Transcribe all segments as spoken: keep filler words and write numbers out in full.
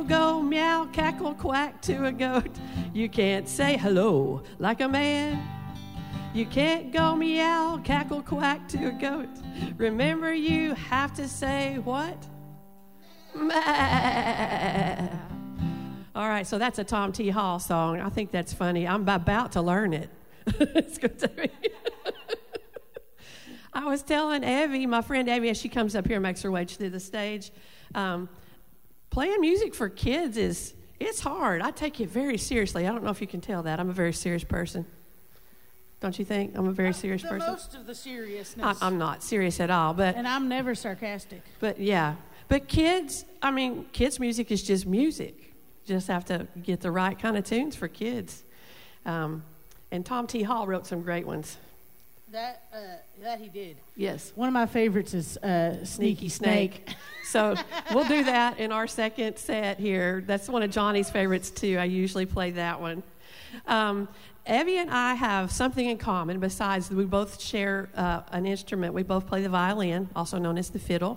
Go meow, cackle, quack to a goat. You can't say hello like a man. You can't go meow, cackle, quack to a goat. Remember, you have to say what? Meh. All right, so that's a Tom T. Hall song. I think that's funny. I'm about to learn it. It's good to be. I was telling Evie, my friend Evie, as she comes up here and makes her way to the stage, um, playing music for kids is, it's hard. I take it very seriously. I don't know if you can tell that. I'm a very serious person. Don't you think? I'm a very serious the person. Most of the seriousness. I, I'm not serious at all. But And I'm never sarcastic. But, yeah. But kids, I mean, kids' music is just music. You just have to get the right kind of tunes for kids. Um, and Tom T. Hall wrote some great ones. That uh, that he did. Yes. One of my favorites is uh, Sneaky, Sneaky Snake. Snake. So we'll do that in our second set here. That's one of Johnny's favorites, too. I usually play that one. Um, Evie and I have something in common besides we both share uh, an instrument. We both play the violin, also known as the fiddle.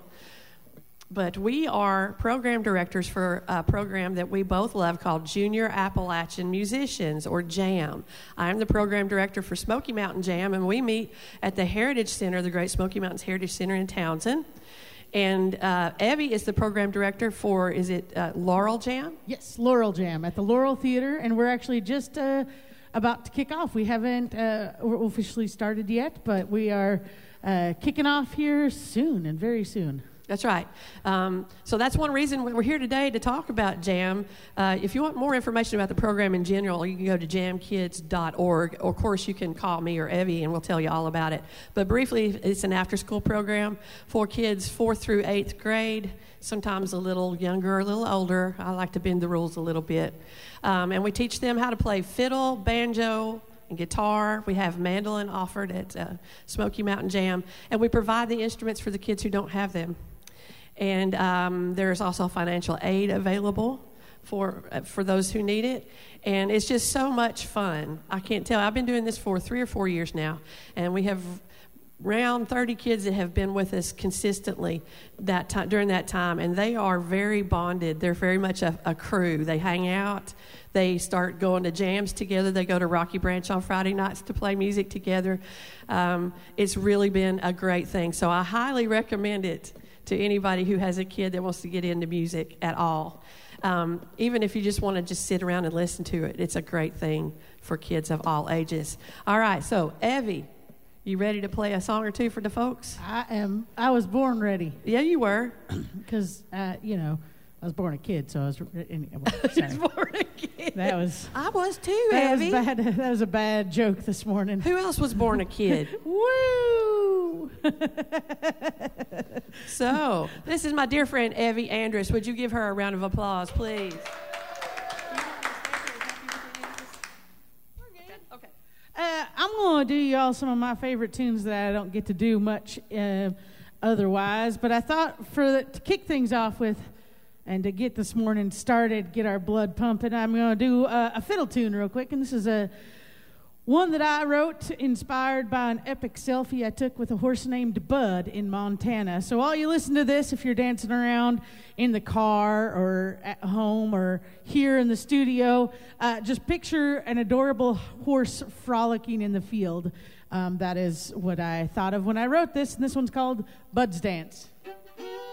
But we are program directors for a program that we both love called Junior Appalachian Musicians, or JAM. I'm the program director for Smoky Mountain Jam, and we meet at the Heritage Center, the Great Smoky Mountains Heritage Center in Townsend. And uh, Evie is the program director for, is it uh, Laurel Jam? Yes, Laurel Jam at the Laurel Theater, and we're actually just uh, about to kick off. We haven't uh, officially started yet, but we are uh, kicking off here soon, and very soon. That's right. Um, so that's one reason we're here today to talk about JAM. Uh, if you want more information about the program in general, you can go to jam kids dot org. Or of course, you can call me or Evie, and we'll tell you all about it. But briefly, it's an after-school program for kids fourth through eighth grade, sometimes a little younger, a little older. I like to bend the rules a little bit. Um, and we teach them how to play fiddle, banjo, and guitar. We have mandolin offered at uh, Smoky Mountain Jam. And we provide the instruments for the kids who don't have them. And um, there's also financial aid available for uh, for those who need it. And it's just so much fun. I can't tell. I've been doing this for three or four years now. And we have around thirty kids that have been with us consistently that time, during that time. And they are very bonded. They're very much a, a crew. They hang out. They start going to jams together. They go to Rocky Branch on Friday nights to play music together. Um, it's really been a great thing. So I highly recommend it to anybody who has a kid that wants to get into music at all. Um, even if you just want to just sit around and listen to it, it's a great thing for kids of all ages. All right, so Evie, you ready to play a song or two for the folks? I am. I was born ready. Yeah, you were. Because, uh, you know, I was born a kid, so I was... Anyway, you was born a kid. That was... I was too, that Evie. Was bad, that was a bad joke this morning. Who else was born a kid? Woo! So, this is my dear friend, Evie Andrus. Would you give her a round of applause, please? Okay. Uh, I'm going to do y'all some of my favorite tunes that I don't get to do much uh, otherwise. But I thought for the, to kick things off with and to get this morning started, get our blood pumping, I'm going to do a, a fiddle tune real quick. And this is a one that I wrote inspired by an epic selfie I took with a horse named Bud in Montana. So while you listen to this, if you're dancing around in the car or at home or here in the studio, uh, just picture an adorable horse frolicking in the field. Um, that is what I thought of when I wrote this, and this one's called Bud's Dance.